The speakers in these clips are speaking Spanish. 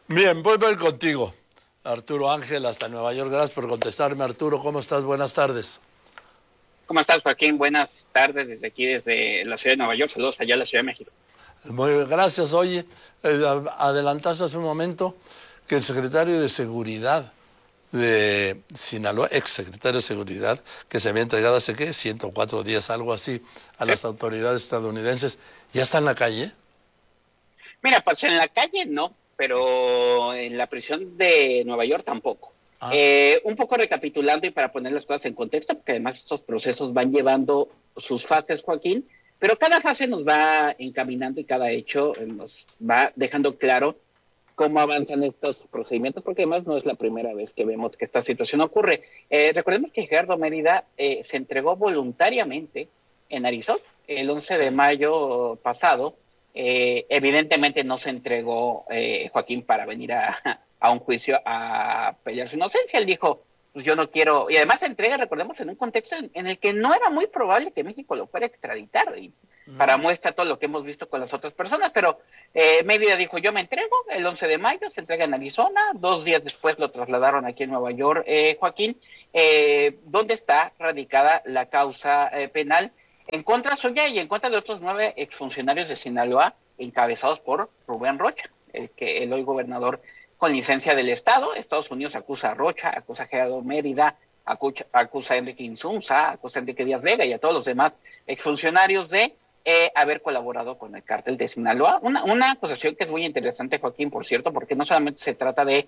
Bien, voy a ir contigo, Arturo Ángel, hasta Nueva York. Gracias por contestarme, Arturo. ¿Cómo estás? Buenas tardes. ¿Cómo estás, Joaquín? Buenas tardes desde aquí, desde la ciudad de Nueva York. Saludos allá a la Ciudad de México. Muy bien, gracias. Oye, adelantaste hace un momento que el secretario de Seguridad de Sinaloa, ex secretario de Seguridad, que se había entregado hace, ¿qué?, 104 días, algo así, a ¿Sí? las autoridades estadounidenses, ¿ya está en la calle? Mira, pues en la calle no, pero en la prisión de Nueva York tampoco. Ah, Un poco recapitulando y para poner las cosas en contexto, porque además estos procesos van llevando sus fases, Joaquín, pero cada fase nos va encaminando y cada hecho nos va dejando claro cómo avanzan estos procedimientos, porque además no es la primera vez que vemos que esta situación ocurre. Recordemos que Gerardo Mérida se entregó voluntariamente en Arizona el 11 sí. de mayo pasado. Evidentemente no se entregó Joaquín para venir a un juicio a pelear su inocencia. Él dijo, pues yo no quiero, y además se entrega, recordemos, en un contexto en el que no era muy probable que México lo fuera a extraditar, y para Mm. muestra todo lo que hemos visto con las otras personas, pero Mérida dijo, yo me entrego el 11 de mayo, se entrega en Arizona, 2 días después lo trasladaron aquí en Nueva York, Joaquín, donde está radicada la causa penal en contra suya y en contra de otros 9 exfuncionarios de Sinaloa, encabezados por Rubén Rocha, el hoy gobernador con licencia del Estado. Estados Unidos acusa a Rocha, acusa a Gerardo Mérida, acusa a Enrique Insunza, acusa a Enrique Díaz Vega y a todos los demás exfuncionarios de haber colaborado con el cártel de Sinaloa. Una acusación que es muy interesante, Joaquín, por cierto, porque no solamente se trata de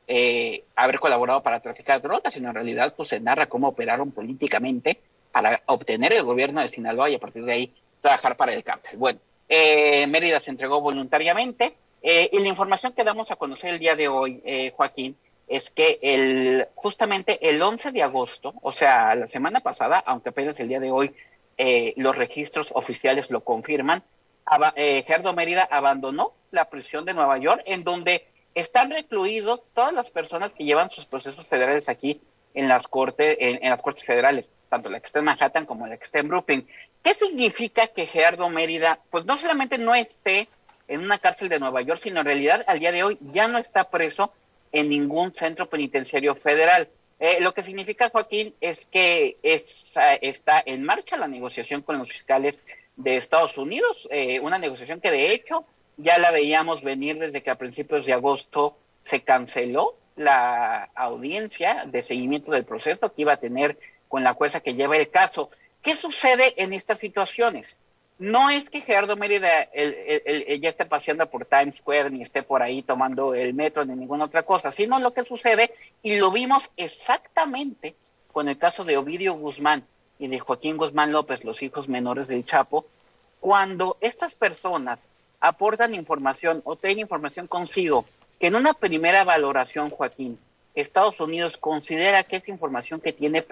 haber colaborado para traficar drogas, sino en realidad pues se narra cómo operaron políticamente para obtener el gobierno de Sinaloa y a partir de ahí trabajar para el cártel. Bueno, Mérida se entregó voluntariamente y la información que damos a conocer el día de hoy, Joaquín, es que justamente el 11 de agosto, o sea, la semana pasada, aunque apenas el día de hoy los registros oficiales lo confirman, Gerardo Mérida abandonó la prisión de Nueva York, en donde están recluidos todas las personas que llevan sus procesos federales aquí en las cortes, en las cortes federales, tanto la que está en Manhattan como la que está en Brooklyn. ¿Qué significa que Gerardo Mérida, pues no solamente no esté en una cárcel de Nueva York, sino en realidad al día de hoy ya no está preso en ningún centro penitenciario federal? Lo que significa, Joaquín, es que está en marcha la negociación con los fiscales de Estados Unidos, una negociación que de hecho ya la veíamos venir desde que a principios de agosto se canceló la audiencia de seguimiento del proceso que iba a tener con la jueza que lleva el caso. ¿Qué sucede en estas situaciones? No es que Gerardo Mérida ya esté paseando por Times Square, ni esté por ahí tomando el metro, ni ninguna otra cosa, sino lo que sucede, y lo vimos exactamente con el caso de Ovidio Guzmán y de Joaquín Guzmán López, los hijos menores del Chapo, cuando estas personas aportan información o tienen información consigo, que en una primera valoración, Joaquín, Estados Unidos considera que es información que tiene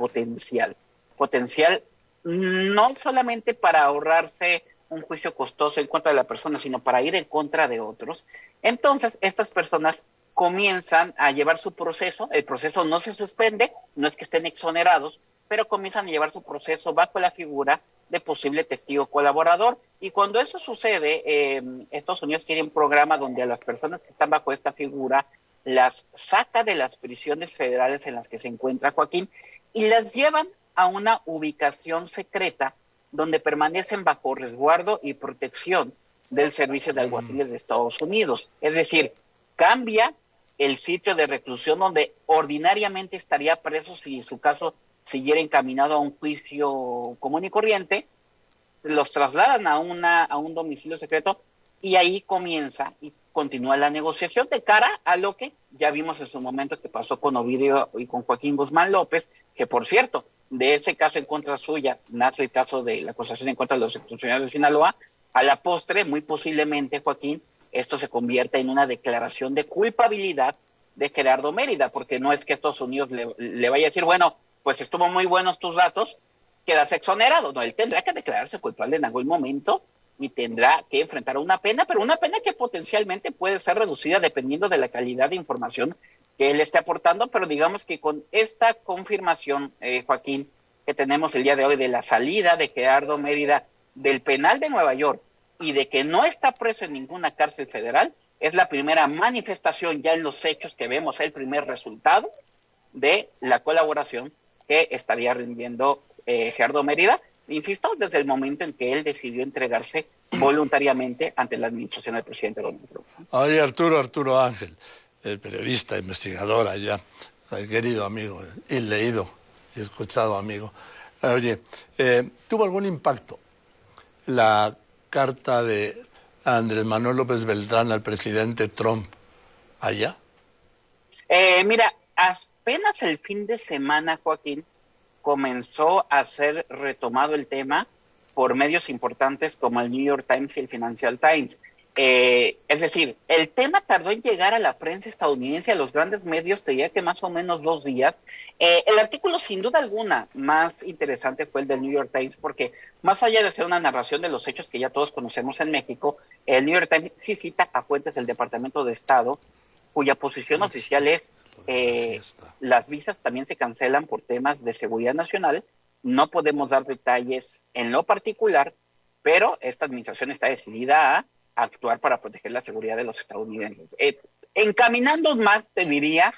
potencial no solamente para ahorrarse un juicio costoso en contra de la persona, sino para ir en contra de otros. Entonces, estas personas comienzan a llevar su proceso, el proceso no se suspende, no es que estén exonerados, pero comienzan a llevar su proceso bajo la figura de posible testigo colaborador. Y cuando eso sucede, Estados Unidos tiene un programa donde a las personas que están bajo esta figura las saca de las prisiones federales en las que se encuentra Joaquín y las llevan a una ubicación secreta donde permanecen bajo resguardo y protección del Servicio de Alguaciles de Estados Unidos. Es decir, cambia el sitio de reclusión donde ordinariamente estaría preso si su caso siguiera encaminado a un juicio común y corriente, los trasladan a un domicilio secreto y ahí comienza y continúa la negociación de cara a lo que ya vimos en su momento que pasó con Ovidio y con Joaquín Guzmán López, que por cierto, de ese caso en contra suya nace el caso de la acusación en contra de los exfuncionarios de Sinaloa. A la postre, muy posiblemente, Joaquín, esto se convierta en una declaración de culpabilidad de Gerardo Mérida, porque no es que Estados Unidos le vaya a decir, bueno, pues estuvo muy buenos tus datos, quedas exonerado. No, él tendrá que declararse culpable en algún momento y tendrá que enfrentar una pena, pero una pena que potencialmente puede ser reducida dependiendo de la calidad de información que él esté aportando, pero digamos que con esta confirmación, Joaquín, que tenemos el día de hoy de la salida de Gerardo Mérida del penal de Nueva York y de que no está preso en ninguna cárcel federal, es la primera manifestación ya en los hechos que vemos el primer resultado de la colaboración que estaría rindiendo Gerardo Mérida, insisto, desde el momento en que él decidió entregarse voluntariamente ante la administración del presidente Donald Trump. Oye, Arturo Ángel, el periodista, investigador allá, querido amigo, y leído y escuchado amigo. Oye, ¿tuvo algún impacto la carta de Andrés Manuel López Beltrán al presidente Trump allá? Mira, apenas el fin de semana, Joaquín, comenzó a ser retomado el tema por medios importantes como el New York Times y el Financial Times. Es decir, el tema tardó en llegar a la prensa estadounidense, a los grandes medios, te diría que más o menos 2 días. El artículo, sin duda alguna, más interesante fue el del New York Times, porque más allá de ser una narración de los hechos que ya todos conocemos en México, el New York Times sí cita a fuentes del Departamento de Estado, cuya posición oficial es las visas también se cancelan por temas de seguridad nacional. No podemos dar detalles en lo particular, pero esta administración está decidida a actuar para proteger la seguridad de los estadounidenses. Encaminando más, te diría,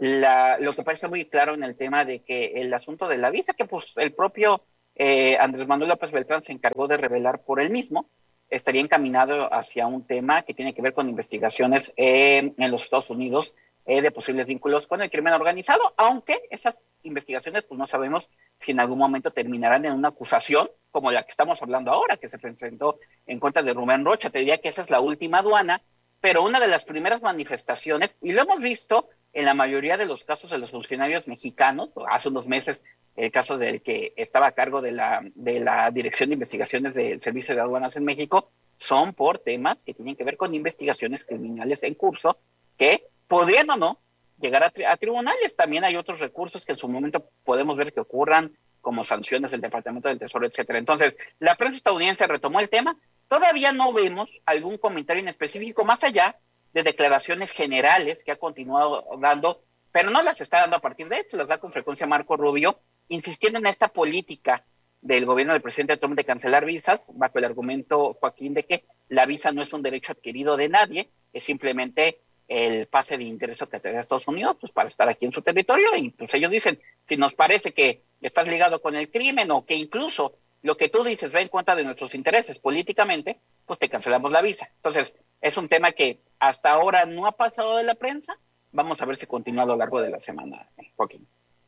lo que parece muy claro en el tema de que el asunto de la visa, que pues el propio Andrés Manuel López Beltrán se encargó de revelar por él mismo, estaría encaminado hacia un tema que tiene que ver con investigaciones en los Estados Unidos de posibles vínculos con el crimen organizado, aunque esas investigaciones pues no sabemos si en algún momento terminarán en una acusación como la que estamos hablando ahora, que se presentó en contra de Rubén Rocha. Te diría que esa es la última aduana, pero una de las primeras manifestaciones, y lo hemos visto en la mayoría de los casos de los funcionarios mexicanos, hace unos meses el caso del que estaba a cargo de la Dirección de Investigaciones del Servicio de Aduanas en México, son por temas que tienen que ver con investigaciones criminales en curso que podrían o no llegar a tribunales. También hay otros recursos que en su momento podemos ver que ocurran, como sanciones del Departamento del Tesoro, etcétera. Entonces, la prensa estadounidense retomó el tema. Todavía no vemos algún comentario en específico, más allá de declaraciones generales que ha continuado dando, pero no las está dando a partir de esto, las da con frecuencia Marco Rubio, insistiendo en esta política del gobierno del presidente Trump de cancelar visas, bajo el argumento, Joaquín, de que la visa no es un derecho adquirido de nadie, es simplemente el pase de ingreso que te da Estados Unidos pues para estar aquí en su territorio, y pues ellos dicen, si nos parece que estás ligado con el crimen o que incluso lo que tú dices va en contra de nuestros intereses políticamente, pues te cancelamos la visa. Entonces, es un tema que hasta ahora no ha pasado de la prensa. Vamos a ver si continúa a lo largo de la semana, Joaquín.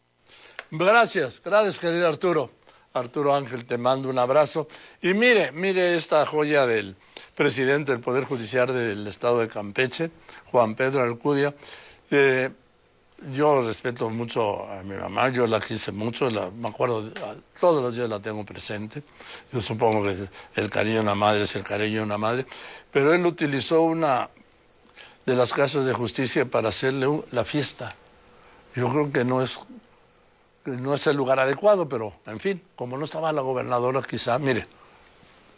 Gracias, querido Arturo Ángel, te mando un abrazo. Y mire esta joya del presidente del Poder Judicial del Estado de Campeche, Juan Pedro Alcudia. Yo respeto mucho a mi mamá, yo la quise mucho, me acuerdo, todos los días la tengo presente. Yo supongo que el cariño de una madre es el cariño de una madre, pero él utilizó una de las casas de justicia para hacerle la fiesta. Yo creo que no es el lugar adecuado, pero en fin, como no estaba la gobernadora, quizá, mire,